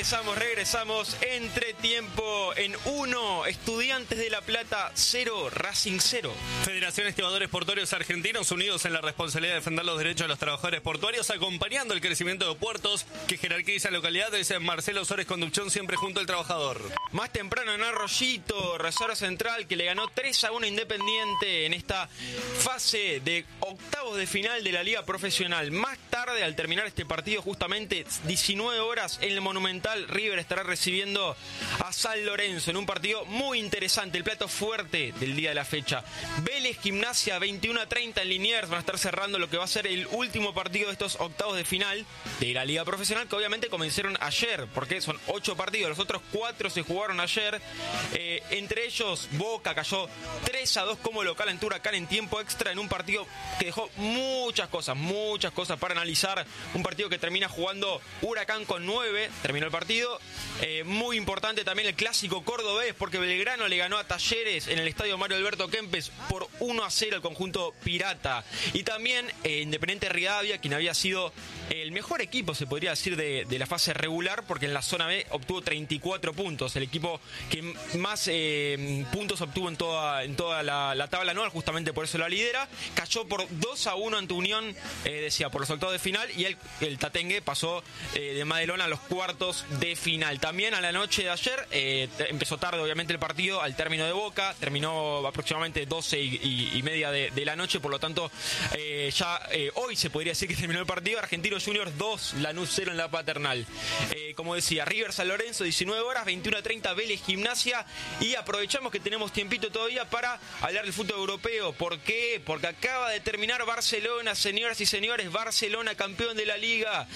Regresamos. Entretiempo en 1, Estudiantes de La Plata 0, Racing 0. Federación Estibadores Portuarios Argentinos, unidos en la responsabilidad de defender los derechos de los trabajadores portuarios, acompañando el crecimiento de puertos que jerarquiza localidades. Marcelo Sores Conducción, siempre junto al trabajador. Más temprano en Arroyito, Rosario Central, que le ganó 3-1 Independiente en esta fase de octavos de final de la Liga Profesional. Más tarde, al terminar este partido, justamente 19 horas en el Monumental, River estará recibiendo a San Lorenzo en un partido muy interesante, el plato fuerte del día de la fecha. Vélez Gimnasia 21:30 en Liniers, van a estar cerrando lo que va a ser el último partido de estos octavos de final de la Liga Profesional, que obviamente comenzaron ayer, porque son 8 partidos, los otros 4 se jugaron ayer. Entre ellos, Boca cayó 3-2 como local ante Huracán en tiempo extra, en un partido que dejó muchas cosas para analizar. Un partido que termina jugando Huracán con 9, terminó el partido. Muy importante también el clásico cordobés, porque Belgrano le ganó a Talleres en el estadio Mario Alberto Kempes por 1-0 al conjunto pirata. Y también Independiente Rivadavia, quien había sido el mejor equipo, se podría decir, de la fase regular, porque en la zona B obtuvo 34 puntos, el equipo que más puntos obtuvo en toda la tabla anual, justamente por eso la lidera. Cayó por 2-1 ante Unión, por los octavos de final, y el Tatengue pasó de Madelón a los cuartos de final. También a la noche de ayer, empezó tarde obviamente el partido, al término de Boca, terminó aproximadamente 12:30 de la noche, por lo tanto hoy se podría decir que terminó el partido. Argentinos Juniors 2, Lanús 0 en la Paternal. Como decía, River San Lorenzo 19 horas, 21:30 Vélez Gimnasia, y aprovechamos que tenemos tiempito todavía para hablar del fútbol europeo. ¿Por qué? Porque acaba de terminar Barcelona, señoras y señores. Barcelona, campeón de la Liga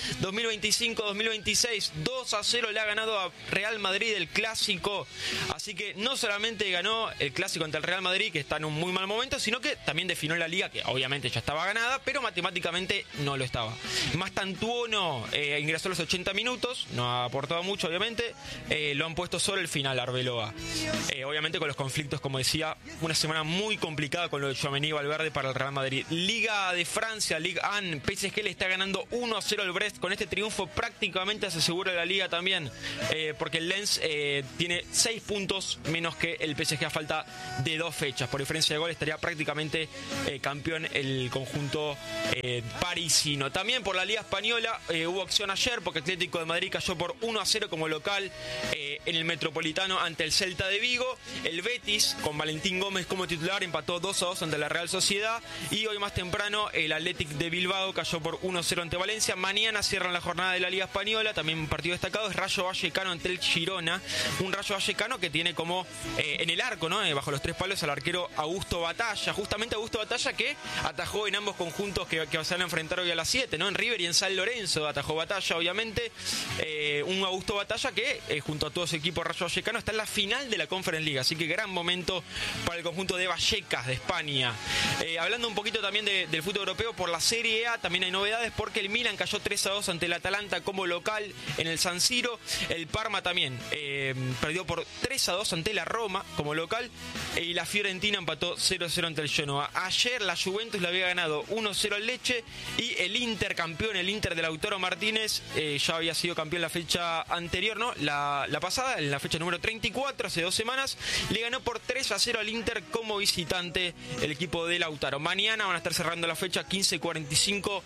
2025-2026, 2-0 le ha ganado a Real Madrid el clásico. Así que no solamente ganó el clásico ante el Real Madrid, que está en un muy mal momento, sino que también definió la Liga, que obviamente ya estaba ganada, pero matemáticamente no lo estaba. Mastantuono ingresó a los 80 minutos, no ha aportado mucho obviamente, lo han puesto solo el final Arbeloa. Obviamente con los conflictos, como decía, una semana muy complicada con lo de Tchouaméni y Valverde para el Real Madrid. Liga de Francia, Ligue 1, PSG le está ganando 1-0 al Brest. Con este triunfo prácticamente se asegura la Liga también, porque el Lens tiene 6 puntos menos que el PSG a falta de 2 fechas. Por diferencia de gol estaría prácticamente campeón el conjunto parisino. También por la Liga Española hubo acción ayer, porque Atlético de Madrid cayó por 1-0 como local en el Metropolitano ante el Celta de Vigo. El Betis, con Valentín Gómez como titular, empató 2-2 ante la Real Sociedad. Y hoy más temprano el Athletic de Bilbao cayó por 1-0 ante Valencia. Mañana cierran la jornada de la Liga Española. También un partido destacado es Rayo Vallecano ante el Girona. Un Rayo Vallecano que tiene como en el arco, ¿no? Bajo los 3 palos, al arquero Augusto Batalla. Justamente Augusto Batalla, que atajó en ambos conjuntos que se van a enfrentar hoy a las 7, ¿no? En River y en San Lorenzo atajó Batalla, obviamente. Un Augusto Batalla que junto a todo su equipo Rayo Vallecano está en la final de la Conference League. Así que gran momento para el conjunto de Vallecas de España. Hablando un poquito también del fútbol europeo, por la Serie A también hay novedades, porque el Milan cayó 3-2 ante el Atalanta como local en el San Siro. El Parma también perdió por 3-2 ante la Roma como local, y la Fiorentina empató 0-0 ante el Genoa. Ayer la Juventus le había ganado 1-0 al Lecce, y el Inter campeón, el Inter de Lautaro Martínez, ya había sido campeón la fecha anterior, ¿no? La pasada, en la fecha número 34, hace 2 semanas, le ganó por 3-0 al Inter como visitante el equipo de Lautaro. Mañana van a estar cerrando la fecha 15:45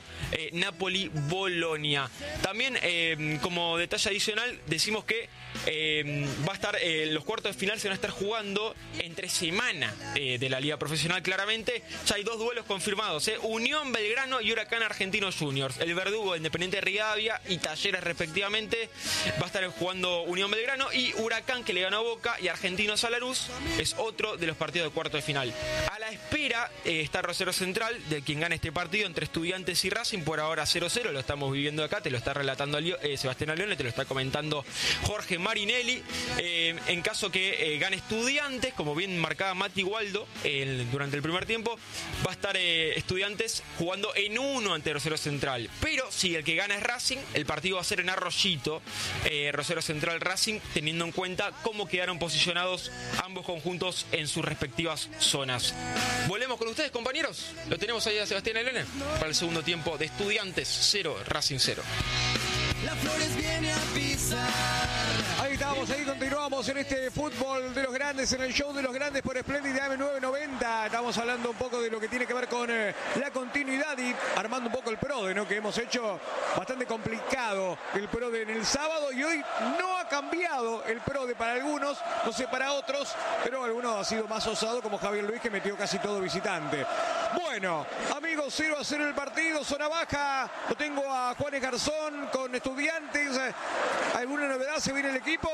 Napoli-Bolonia. También como detalle adicional decimos que va a estar los cuartos de final se van a estar jugando entre semana de la Liga Profesional. Claramente ya hay 2 duelos confirmados, Unión Belgrano y Huracán Argentinos Juniors. El verdugo Independiente Rivadavia y Talleres respectivamente va a estar jugando Unión Belgrano, y Huracán, que le ganó a Boca, y Argentinos a Lanús es otro de los partidos de cuartos de final. A la espera está Rosario Central, de quien gane este partido entre Estudiantes y Racing. Por ahora 0-0, lo estamos viviendo acá, te lo está relatando Sebastián Alione, te lo está comentando Jorge Marinelli. En caso que gane Estudiantes, como bien marcaba Mati Waldo durante el primer tiempo, va a estar Estudiantes jugando en 1 ante Rosario Central. Pero si el que gana es Racing, el partido va a ser en Arroyito, Rosario Central Racing, teniendo en cuenta cómo quedaron posicionados ambos conjuntos en sus respectivas zonas. Volvemos con ustedes, compañeros. Lo tenemos ahí a Sebastián Alione para el segundo tiempo de Estudiantes 0, Racing 0. Flores viene a pisar. Ahí estamos, ahí continuamos en este fútbol de los grandes, en el show de los grandes por Splendid AM990. Estamos hablando un poco de lo que tiene que ver con la continuidad y armando un poco el PRODE, ¿no? Que hemos hecho bastante complicado el PRODE en el sábado y hoy no ha cambiado el PRODE para algunos, no sé para otros, pero algunos ha sido más osado como Javier Luis que metió casi todo visitante. Bueno, amigos, 0-0 el partido, zona baja, lo tengo a Juanes Garzón con Estudiantes. ¿Alguna novedad se viene el equipo?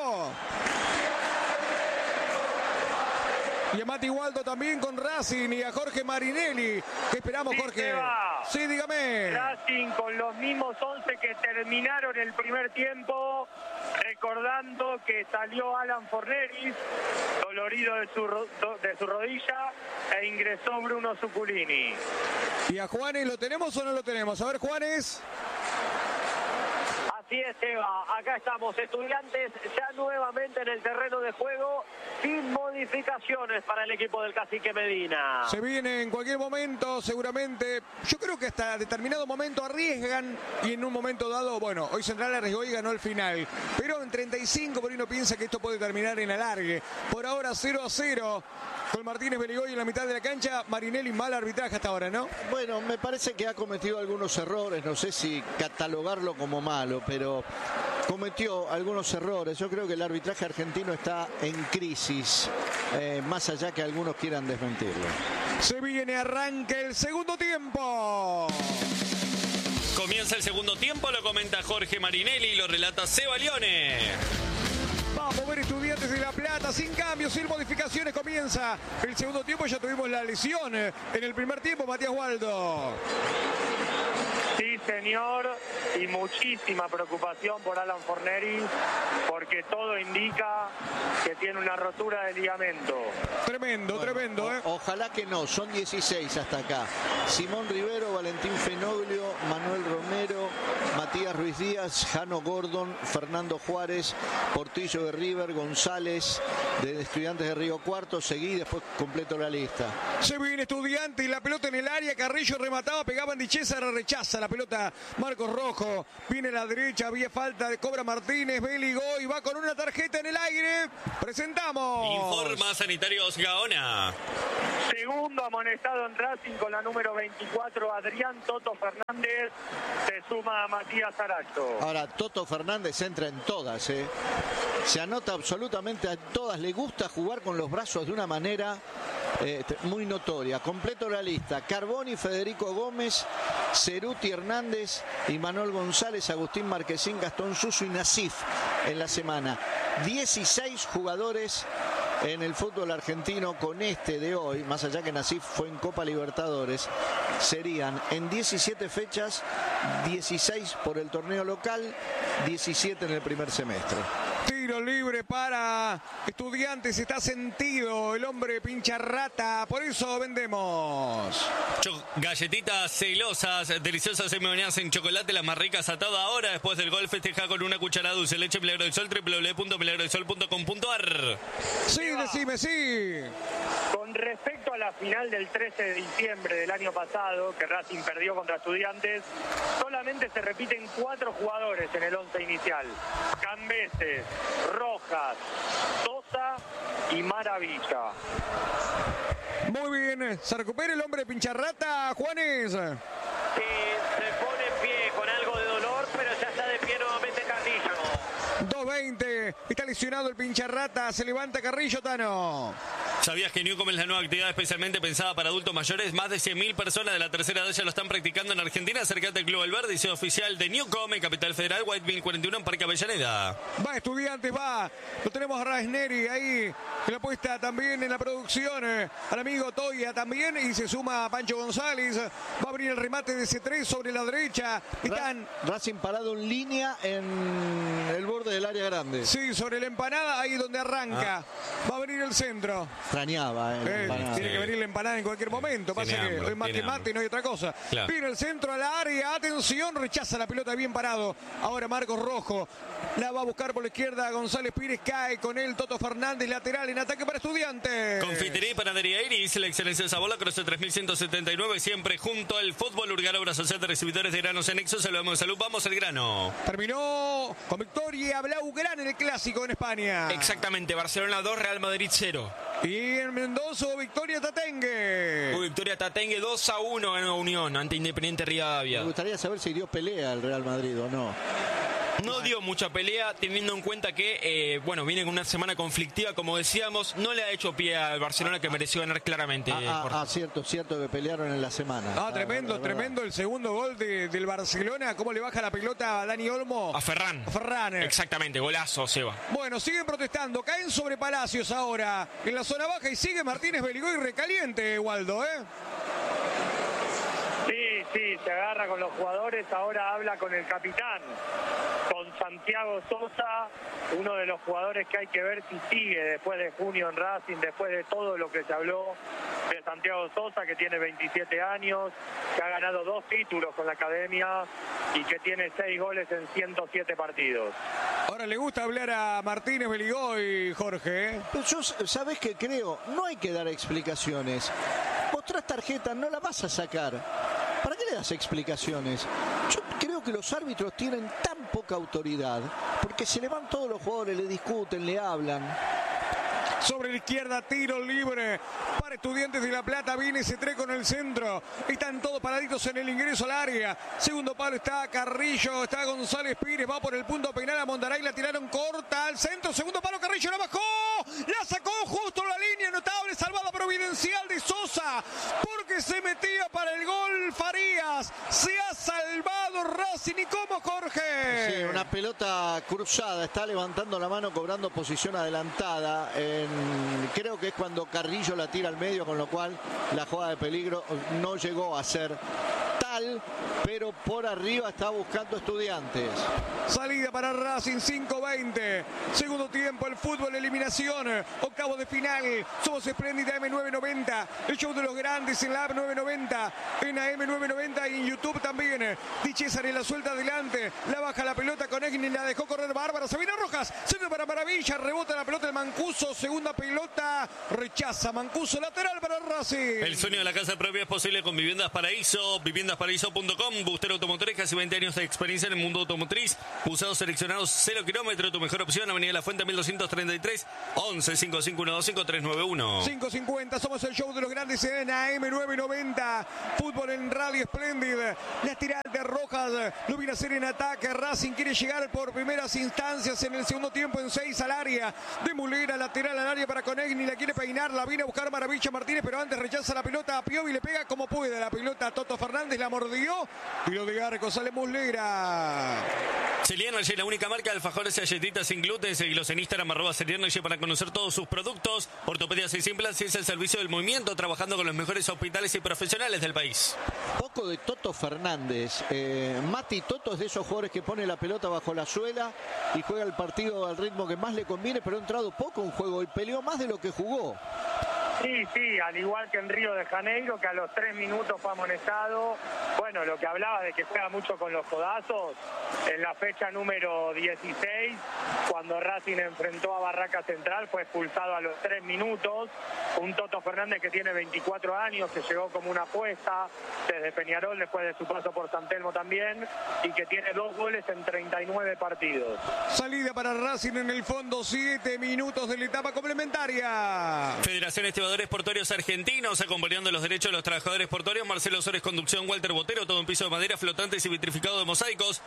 Y a Mati Waldo también con Racing y a Jorge Marinelli. ¿Qué esperamos, Sí, Jorge? Seba. Sí, dígame. Racing con los mismos 11 que terminaron el primer tiempo, recordando que salió Alan Forneris, dolorido de su rodilla, e ingresó Bruno Zuculini. ¿Y a Juanes lo tenemos o no lo tenemos? A ver, Juanes. Así es, Eva. Acá estamos, Estudiantes ya nuevamente en el terreno de juego, sin modificaciones para el equipo del Cacique Medina. Se viene en cualquier momento, seguramente. Yo creo que hasta determinado momento arriesgan y en un momento dado, bueno, hoy Central arriesgó y ganó el final. Pero en 35 por ahí uno piensa que esto puede terminar en alargue. Por ahora 0-0 con Martínez Beligoy en la mitad de la cancha. Marinelli, mal arbitraje hasta ahora, ¿no? Bueno, me parece que ha cometido algunos errores, no sé si catalogarlo como malo, pero cometió algunos errores. Yo creo que el arbitraje argentino está en crisis, más allá que algunos quieran desmentirlo. Se viene, arranca el segundo tiempo. Comienza el segundo tiempo, lo comenta Jorge Marinelli y lo relata Seba Lione. Vamos a ver Estudiantes de La Plata, sin cambios, sin modificaciones. Comienza el segundo tiempo, ya tuvimos la lesión en el primer tiempo, Matías Waldo. Sí, señor, y muchísima preocupación por Alan Forneris, porque todo indica que tiene una rotura de ligamento. Tremendo, Bueno, tremendo, ¿eh? Ojalá que no, son 16 hasta acá. Simón Rivero, Valentín Fenoglio, Manuel Romero, Matías Ruiz Díaz, Jano Gordon, Fernando Juárez, Portillo de River, González de Estudiantes de Río Cuarto. Seguí, después completo la lista. Se viene Estudiante y la pelota en el área. Carrillo remataba, pegaba en Dichesa, rechaza la pelota Marcos Rojo. Viene a la derecha, había falta, cobra Martínez, Beligoy, va con una tarjeta en el aire. Presentamos. Informa Sanitarios Gaona. Segundo amonestado en Racing con la número 24, Adrián Toto Fernández, se suma a Matías Aracho. Ahora, Toto Fernández entra en todas, ¿eh? Se anota absolutamente a todas. Le gusta jugar con los brazos de una manera muy notoria. Completo la lista: Carboni, Federico Gómez, Ceruti Hernández y Manuel González, Agustín Marquesín, Gastón Suso y Nasif en la semana. 16 jugadores en el fútbol argentino con este de hoy, más allá que Nasif fue en Copa Libertadores, serían en 17 fechas, 16 por el torneo local, 17 en el primer semestre. Tiro libre para Estudiantes, está sentido el hombre pincha rata, por eso vendemos. Galletitas celosas, deliciosas semibañadas en chocolate, las más ricas a toda hora. Después del gol festeja con una cucharada dulce de leche Milagro del Sol, www.milagrodelsol.com.ar. Sí, decime, sí. Con respecto a la final del 13 de diciembre del año pasado, que Racing perdió contra Estudiantes, solamente se repiten 4 jugadores en el 11 inicial: Cambeses, Rojas, Sosa y Maravilla. Muy bien, se recupera el hombre pincharrata, Juanes. Sí, se pone en pie con algo de dolor, pero ya está de pie nuevamente Carrillo. 2:20, está lesionado el pincharrata, se levanta Carrillo, Tano. ¿Sabías que Newcom es la nueva actividad especialmente pensada para adultos mayores? Más de 100.000 personas de la tercera edad ya lo están practicando en Argentina. Acércate al Club Alverde y sea oficial de Newcom en Capital Federal, Whiteville 41 en Parque Avellaneda. Va Estudiantes, va. Lo tenemos a Rasneri ahí en la puesta también en la producción. Al amigo Toya también y se suma Pancho González. Va a abrir el remate de C3 sobre la derecha. Están... Racing parado en línea en el borde del área grande. Sí, Sí, sobre la empanada, ahí donde arranca. Va a venir el centro. Extrañaba, la empanada. Tiene que venir la empanada en cualquier momento. Pasa que hoy más que mate no hay otra cosa. Claro. Viene el centro a la área. Atención, rechaza la pelota bien parado. Ahora Marcos Rojo. La va a buscar por la izquierda. González Pires cae con él. Toto Fernández, lateral en ataque para Estudiantes. Confitería y Panadería Iris, la excelencia de sabor, la Cruce 3179, siempre junto al fútbol. Urgarobra, Asociación de Recibidores de Granos en Exo. Saludamos de salud. Vamos al grano. Terminó con victoria Blaugrana en el Clásico en España. Exactamente, Barcelona 2, Real Madrid 0. Y en Mendoza, victoria Tatengue. Victoria Tatengue 2-1 ganó Unión ante Independiente Rivadavia. Me gustaría saber si dio pelea el Real Madrid o no. No dio mucha pelea, teniendo en cuenta que, viene con una semana conflictiva, como decíamos, no le ha hecho pie al Barcelona, que mereció ganar claramente. Cierto que pelearon en la semana. Tremendo el segundo gol del Barcelona. ¿Cómo le baja la pelota a Dani Olmo? A Ferran. Exactamente, golazo, Seba. Bueno, siguen protestando, caen sobre Palacios ahora en la zona baja y sigue Martínez Beligoy recaliente, Waldo, Sí, se agarra con los jugadores, ahora habla con el capitán, con Santiago Sosa, uno de los jugadores que hay que ver si sigue después de junio en Racing, después de todo lo que se habló de Santiago Sosa, que tiene 27 años, que ha ganado 2 títulos con la academia y que tiene 6 goles en 107 partidos. Ahora le gusta hablar a Martínez Beligoy, Jorge. Pero yo, ¿sabés qué creo? No hay que dar explicaciones. Mostrás tarjeta, no la vas a sacar. ¿Para qué le das explicaciones? Yo creo que los árbitros tienen tan poca autoridad, porque se le van todos los jugadores, le discuten, le hablan. Sobre la izquierda, tiro libre para Estudiantes de La Plata. Viene C3 con el centro. Están todos paraditos en el ingreso al área. Segundo palo está Carrillo, está González Pires. Va por el punto penal a Mondaray. La tiraron corta al centro. Segundo palo, Carrillo la bajó. La sacó justo la línea. Notable salvada providencial de Sosa, porque se metía para el gol Farías. Se ha salvado Racing. ¿Y cómo, Jorge? Sí, una pelota cruzada. Está levantando la mano, cobrando posición adelantada. Creo que es cuando Carrillo la tira al medio, con lo cual la jugada de peligro no llegó a ser tal, pero por arriba está buscando Estudiantes. Salida para Racing, 5-20. Segundo tiempo, el fútbol, eliminación. Octavo de final. Somos Espléndida AM990. El show de los grandes en la AM990. En AM990 y en YouTube también. Di César en la suelta adelante. La baja la pelota con Egni. La dejó correr Bárbara. Sabina Rojas. Centro para Maravilla. Rebota la pelota el Mancuso. Segunda pelota. Rechaza Mancuso. Lateral para Racing. El sueño de la casa propia es posible con Viviendas Paraíso. Viviendasparaíso.com. Bustero Automotores. Casi 20 años de experiencia en el mundo automotriz. Usados seleccionados 0 kilómetros. Tu mejor opción. Avenida La Fuente 1233. 11 5512 5391. 5:50. Somos el show de los grandes en AM990. Fútbol en Radio Espléndida. Lateral de Rojas. Lo viene a hacer en ataque. Racing quiere llegar por primeras instancias en el segundo tiempo en 6 al área. De Mulera, lateral al área para Conegni. La quiere peinar. La viene a buscar Maravilla Martínez, pero antes rechaza la pelota a Piovi. Le pega como puede la pelota a Toto Fernández. La mordió. Y lo de Arco sale Mulera. Celianergy, la única marca de alfajores y galletitas sin gluten. Seguilos en Instagram, @Celianergy, para conocer todos sus productos. Ortopedia 6 Implantes es el servicio del movimiento, trabajando con los mejores hospitales y profesionales del país. Poco de Toto Fernández. Mati Toto es de esos jugadores que pone la pelota bajo la suela y juega el partido al ritmo que más le conviene, pero ha entrado poco en juego y peleó más de lo que jugó. Sí, al igual que en Río de Janeiro, que a los 3 minutos fue amonestado. Bueno, lo que hablaba de que juega mucho con los codazos, en la fecha número 16, cuando Racing enfrentó a Barraca Central, fue expulsado a los 3 minutos. Un Toto Fernández que tiene 24 años, que llegó como una apuesta desde Peñarol, después de su paso por San Telmo también, y que tiene 2 goles en 39 partidos. Salida para Racing en el fondo, 7 minutos de la etapa complementaria. Federación Estibadores Portuarios Argentinos, acompañando los derechos de los trabajadores portuarios. Marcelo Sores, conducción, Walter Botero, todo en piso de madera, flotantes y vitrificado de mosaicos.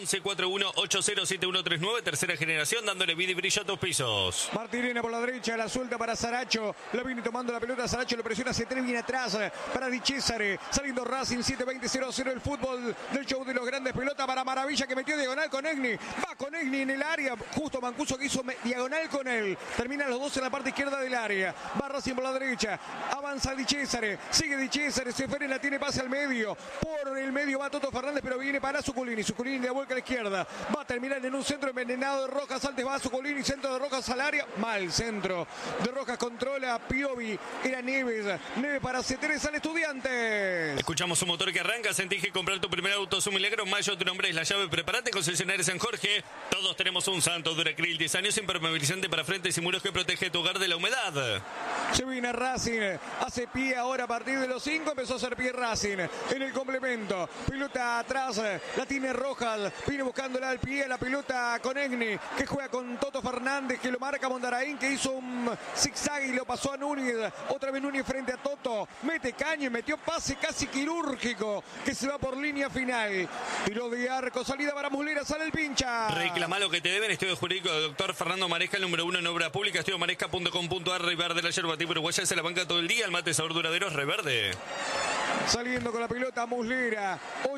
1141-807139, tercera generación, dándole vida y brillo a tus pisos. Martirena por la derecha, la suelta para Saracho. Lo viene tomando la pelota, Saracho lo presiona, se viene atrás para Di César. Saliendo Racing, 7-20-0-0 el fútbol del show de los grandes. Pelota para Maravilla, que metió diagonal con Egni. Va con Egni en el área, justo Mancuso que hizo diagonal con él, terminan los dos en la parte izquierda del área, va Racing por la derecha, avanza Di Cesare, sigue Di Cesare, se frena, tiene pase al medio, por el medio va Toto Fernández, pero viene para Zuculini de vuelta a la izquierda, va a terminar en un centro envenenado de Rojas, antes va a Zuculini, centro de Rojas al área, mal centro de Rojas, controla Piovi, era Neves para C3, sale Estudiantes. Escuchamos un motor que arranca, sentís que comprar tu primer auto es un milagro, Mayo tu nombre es la llave, prepárate, concesionarios San Jorge, todos tenemos un Santo Duracril, 10 años impermeabilizante para frentes y muros que protege tu hogar de la humedad. Se viene Racing, hace pie ahora a partir de los 5, empezó a hacer pie Racing en el complemento, pelota atrás, la tiene Rojas, viene buscándola al pie, la pelota con Egni, que juega con Toto Fernández, que lo marca Mondaraín, que hizo un zigzag y lo pasó a Núñez, otra vez Núñez frente a Toto, mete caño y metió pase casi quirúrgico, que se va por línea final, tiro de arco, salida para Muslera, sale el pincha. Reclama lo que te deben, estudio jurídico del doctor Fernando Maresca, el número 1 en obra pública, estudiomaresca.com.ar, Riverde, la yerba tipo uruguaya, se la banca todo el día, el mate sabor duradero es Riverde. Saliendo con la pelota Muslera,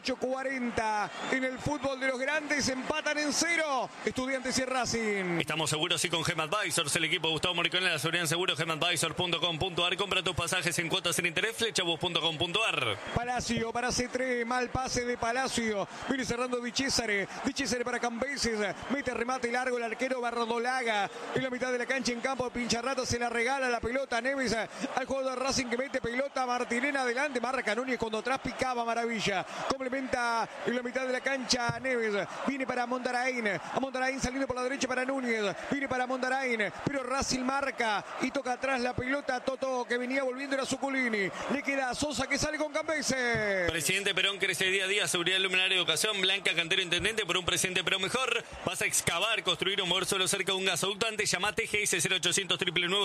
8:40 en el fútbol de los grandes, empatan en 0 Estudiantes y Racing. Estamos seguros y con Gem Advisors, el equipo de Gustavo Moricón, la seguridad en seguro, gemadvisors.com.ar, compra tus pasajes en cuotas sin interés, flechabus.com.ar. Palacio para C3, mal pase de Palacio, viene cerrando Di Cesare para Cambeses, mete remate largo el arquero Bardolaga, en la mitad de la cancha en campo, Pincharrata se la regala la pelota a Neves, al jugador de Racing que mete pelota, Martinena adelante, marca Núñez cuando atrás picaba Maravilla, complementa en la mitad de la cancha Neves, viene para Mondaraín, a Mondaraín saliendo por la derecha para Núñez, viene para Mondaraín, pero Racing marca y toca atrás la pelota a Toto que venía volviendo a Zuculini, le queda a Sosa que sale con Cambeses. Presidente Perón crece día a día, seguridad, luminaria, educación, Blanca Cantero Intendente, por un presidente Perón mejor, vas a excavar, construir o mover suelo cerca de un gasoductante, llama TGS 0800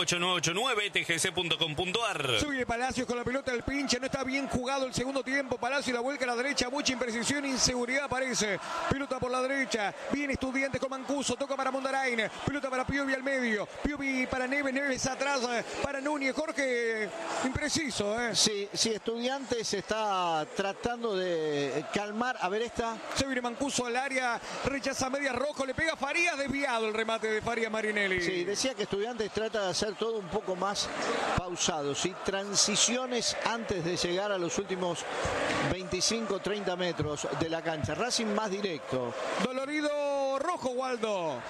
999 tgc.com.ar. Sube Palacios con la pelota del pinche, no está bien jugado el segundo tiempo, Palacio la vuelca a la derecha, mucha imprecisión, inseguridad parece, pelota por la derecha, viene Estudiantes con Mancuso, toca para Mondaraín, pelota para Piovi al medio, Piovi para Neves atrás, para Núñez, Jorge, impreciso, Sí, Estudiantes está tratando de calmar, a ver esta. Se viene Mancuso al área, rechaza medias Rojo, le pega Farías, desviado el remate de Farías Marinelli. Sí, decía que Estudiantes trata de hacer todo un poco más pausado, ¿sí? Transiciones antes de llegar a los últimos 25-30 metros de la cancha. Racing más directo. Dolorido Rojo, Waldo.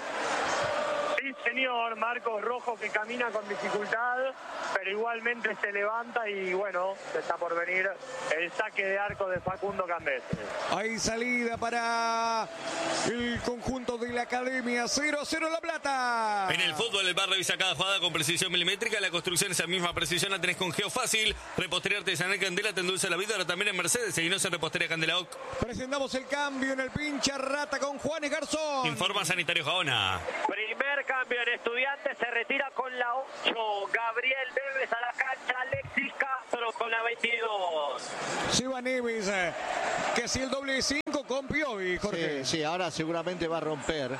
Sí, señor, Marcos Rojo que camina con dificultad, pero igualmente se levanta y bueno, está por venir el saque de arco de Facundo Cambeses. Hay salida para el conjunto de la Academia, 0-0 La Plata. En el fútbol, el bar revisa cada jugada con precisión milimétrica, la construcción esa misma precisión la tenés con Geofácil, repostería artesanal Candela te endulza la vida, ahora también en Mercedes, seguinos en Repostería Candela OC. Presentamos el cambio en el Pincharrata con Juanes Garzón. Informa Sanitario Jaona. Primer cambio en Estudiantes, se retira con la 8, Gabriel Neves a la cancha, Alexis Castro con la 22. Se va Neves, que hacía el doble de 5 con Piovi, Jorge. Sí, ahora seguramente va a romper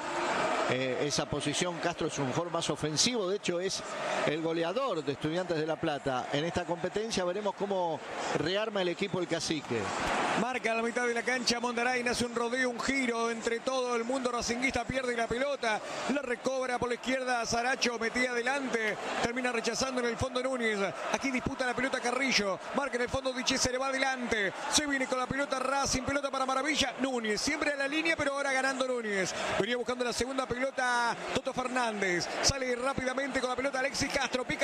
esa posición. Castro es un jugador más ofensivo, de hecho es el goleador de Estudiantes de La Plata. En esta competencia veremos cómo rearma el equipo el Cacique. Marca a la mitad de la cancha Mondaraín, hace un rodeo, un giro entre todo el mundo racinguista, pierde la pelota, la recobra por la izquierda Saracho, metía adelante, termina rechazando en el fondo Núñez, aquí disputa la pelota Carrillo, marca en el fondo Diche, se le va adelante, se viene con la pelota Racing, pelota para Maravilla, Núñez, siempre a la línea pero ahora ganando Núñez, venía buscando la segunda pelota Toto Fernández, sale rápidamente con la pelota Alexis Castro, pica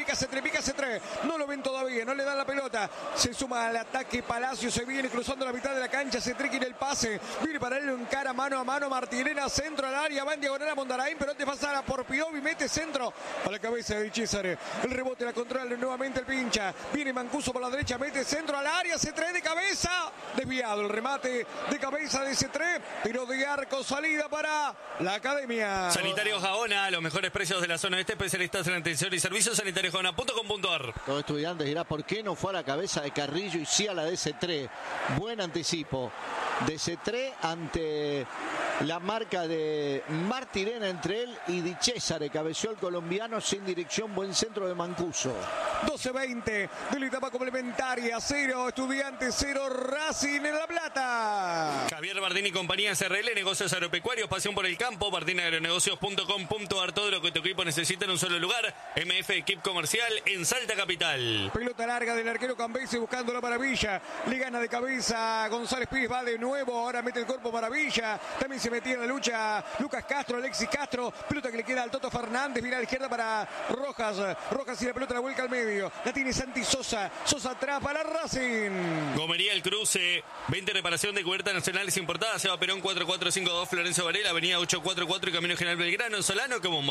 C3, no lo ven todavía, no le dan la pelota, se suma al ataque Palacio, se viene cruzando la mitad de la cancha, C3 quiere el pase, viene para él en cara mano a mano, Martinena, centro al área, va en diagonal a Mondaraín, pero antes pasará por Piovi, mete centro a la cabeza de Cesare, el rebote la controla nuevamente el pincha, viene Mancuso por la derecha, mete centro al área, C3 de cabeza, desviado el remate de cabeza de C3, tiro de arco, salida para la Academia. Sanitario Jaona, los mejores precios de la zona este, especialistas en atención y servicios, sanitariojaona.com.ar. Todo Estudiantes dirá, ¿por qué no fue a la cabeza de Carrillo y sí a la de C3? Buen anticipo de C3 ante la marca de Martirena entre él y Di Cesare. Cabeció el colombiano sin dirección. Buen centro de Mancuso. 12-20 de la etapa complementaria. 0 Estudiantes, 0 Racing en La Plata. Javier Bardini y compañía SRL, negocios agropecuarios, pasión por el campo, bardiniagronegocios.com.ar. Todo lo que tu equipo necesita en un solo lugar. MF Equip Comercial en Salta Capital. Pelota larga del arquero Cambese buscando la Maravilla. Le gana de cabeza González Pires, va de nuevo. Ahora mete el cuerpo Maravilla. También se metía en la lucha Lucas Castro, Alexis Castro. Pelota que le queda al Toto Fernández. Mira a la izquierda para Rojas. Rojas y la pelota la vuelca al medio. La tiene Santi Sosa. Sosa atrapa a la Racing. Gomería El Cruce. 20 reparación de cubiertas nacionales importadas. Seba Perón 4452 Florencio Varela. Avenida 844 y Camino General Belgrano. Solano como